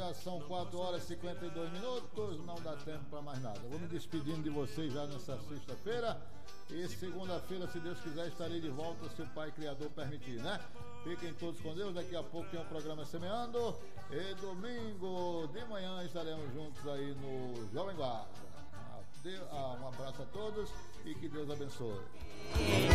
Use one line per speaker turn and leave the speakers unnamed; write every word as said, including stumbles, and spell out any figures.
Já são quatro horas e cinquenta e dois minutos, não dá tempo para mais nada. Vou me despedindo de vocês já nessa sexta-feira. E segunda-feira, se Deus quiser, estarei de volta, se o Pai Criador permitir, né? Fiquem todos com Deus, daqui a pouco tem um programa Semeando. E domingo de manhã estaremos juntos aí no Jovem Guarda. Um abraço a todos e que Deus abençoe.